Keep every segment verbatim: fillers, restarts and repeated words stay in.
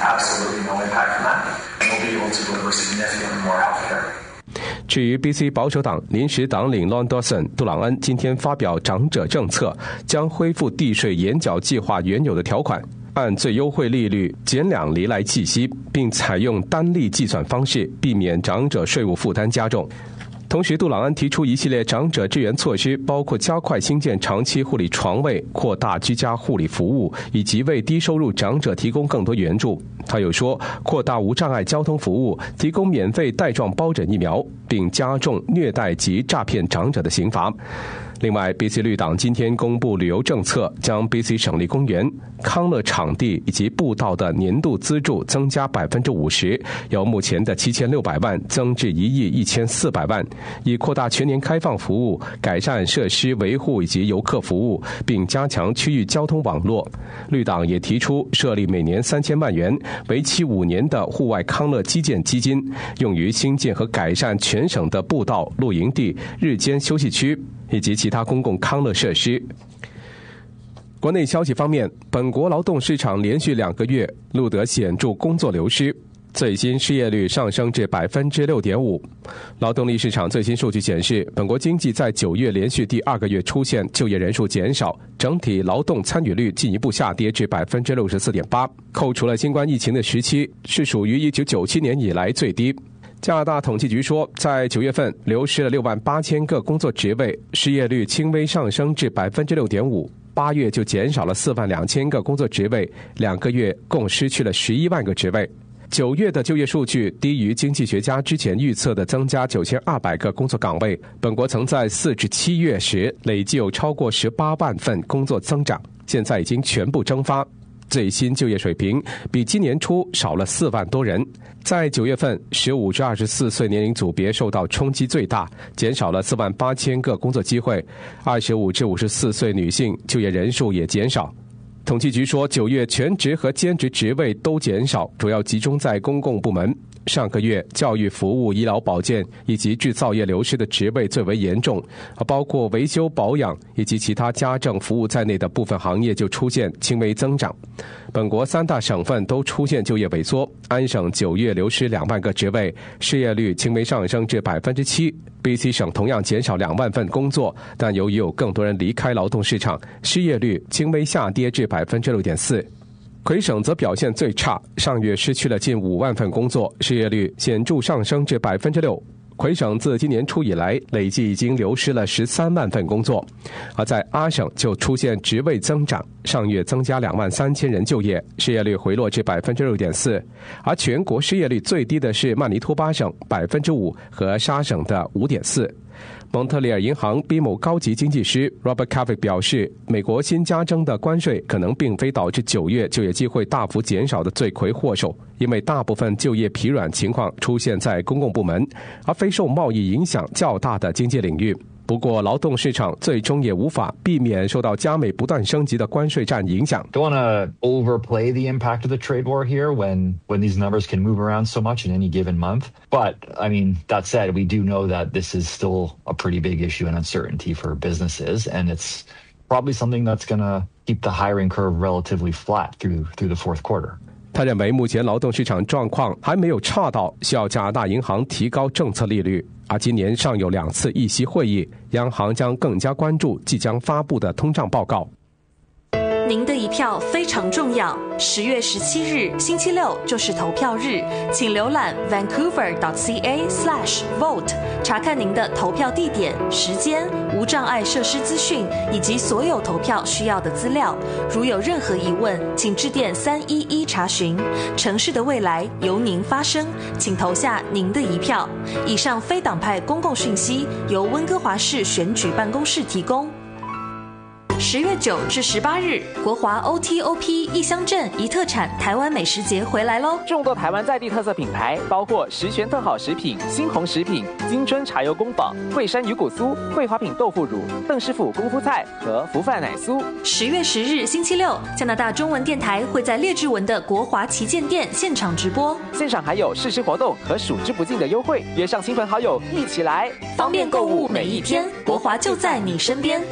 absolutely no impact from that. We'll be able to deliver significantly more healthcare. 至于 B C 保守党临时党领 Ron Dawson 杜朗恩今天发表长者政策，将恢复地税延缴计划原有的条款，按最优惠利率减两厘来计息，并采用单利计算方式，避免长者税务负担加重。同时，杜朗恩提出一系列长者支援措施，包括加快兴建长期护理床位、扩大居家护理服务，以及为低收入长者提供更多援助。他又说，扩大无障碍交通服务，提供免费带状疱疹疫苗，并加重虐待及诈骗长者的刑罚。另外 B C 绿党今天公布旅游政策，将 B C 省立公园、康乐场地以及步道的年度资助增加 百分之五十， 由目前的七千六百万增至一亿一千四百万，以扩大全年开放服务，改善设施维护以及游客服务，并加强区域交通网络。绿党也提出设立每年三千万元、为期五年的户外康乐基建基金，用于新建和改善全省的步道、露营地、日间休息区以及其他公共康乐设施。国内消息方面，本国劳动市场连续两个月录得显著工作流失，最新失业率上升至 百分之六点五。 劳动力市场最新数据显示，本国经济在九月连续第二个月出现就业人数减少，整体劳动参与率进一步下跌至 百分之六十四点八， 扣除了新冠疫情的时期，是属于一九九七年以来最低。加拿大统计局说，在九月份流失了六万八千个工作职位，失业率轻微上升至 百分之六点五。 八月就减少了四万两千个工作职位，两个月共失去了十一万个职位。九月的就业数据低于经济学家之前预测的增加九千二百个工作岗位。本国曾在四至七月时累计有超过十八万份工作增长，现在已经全部蒸发。最新就业水平比今年初少了四万多人。在九月份，十五至二十四岁年龄组别受到冲击最大，减少了四万八千个工作机会。二十五至五十四岁女性就业人数也减少。统计局说，九月全职和兼职职位都减少，主要集中在公共部门。上个月，教育服务、医疗保健以及制造业流失的职位最为严重，包括维修保养以及其他家政服务在内的部分行业就出现轻微增长。本国三大省份都出现就业萎缩，安省九月流失两万个职位，失业率轻微上升至 百分之七。 B C 省同样减少两万份工作，但由于有更多人离开劳动市场，失业率轻微下跌至 百分之六点四。魁省则表现最差，上月失去了近五万份工作，失业率显著上升至 百分之六。 魁省自今年初以来累计已经流失了十三万份工作，而在阿省就出现职位增长，上月增加两万三千人就业，失业率回落至 百分之六点四。 而全国失业率最低的是曼尼托巴省 百分之五 和沙省的 五点四。 蒙特利尔银行 B 某高级经济师 Robert Cavic 表示，美国新加征的关税可能并非导致九月就业机会大幅减少的罪魁祸首，因为大部分就业疲软情况出现在公共部门，而非受贸易影响较大的经济领域。不过，劳动市场最终也无法避免受到加美不断升级的关税战影响。 Don't want to overplay the impact of the trade war here when when these numbers can move around so much in any given month. But I mean, that said, we do know that this is still a pretty big issue and uncertainty for businesses, and it's probably something that's going to keep the hiring curve relatively flat through through the fourth quarter. 他认为目前劳动市场状况还没有差到需要加拿大银行提高政策利率，而今年尚有两次议息会议，央行将更加关注即将发布的通胀报告。 您的一票非常重要。十月十七日星期六就是投票日，请浏览 vancouver dot c a slash vote 查看您的投票地点、时间、无障碍设施资讯以及所有投票需要的资料。如有任何疑问，请致电三一一查询。城市的未来由您发声，请投下您的一票。以上非党派公共讯息由温哥华市选举办公室提供。十月九至十八日，国华 O T O P 异乡镇一特产台湾美食节回来喽！ 众多台湾在地特色品牌，包括十全特好食品、新鸿食品、金樽茶油工坊、惠山鱼骨酥、桂花品豆腐乳、邓师傅功夫菜和福饭奶酥。 十月十日星期六，加拿大中文电台会在列治文的国华旗舰店现场直播， 现场还有试吃活动和数之不尽的优惠，约上亲朋好友一起来， 方便购物每一天，国华就在你身边。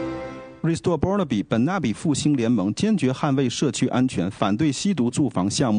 Restore Burnaby 本纳比复兴联盟坚决捍卫社区安全，反对吸毒住房项目。